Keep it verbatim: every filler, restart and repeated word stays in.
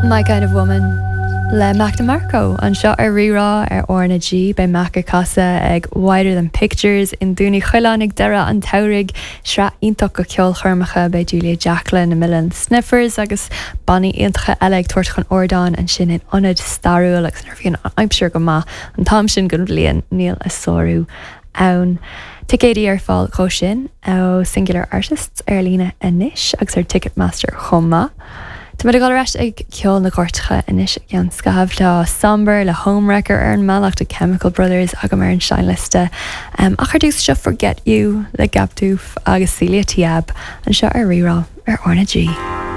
My Kind of Woman le Mac DeMarco an seo ar rirá ar orna G bei Maca Casa ag Wider Than Pictures in dúna chuileánnig deire an taurig sra ionach go ceol churmacha bei Julia Jacqueline na Millen Sniffers agus bannaí iontacha eile ag tuairt chun ordáin an sin in ionad starúil agus nar bhíon aimseir go maith an tam sin go bblion níl a sóú ann. Ticéadí ar fáil có sin ó Singular Artists ar lína inis agus ar Ticketmaster chomma. Tá muid gáil reis ag ceol na gcuirtecha inis gan scabh tá Somber le Homewrecker ar an meallachta Chemical Brothers aga mar an seinliste. Um, a chuir dús seo Forget You le Gabdúf agus Celia Tiab an seo ar rirá ar orna G.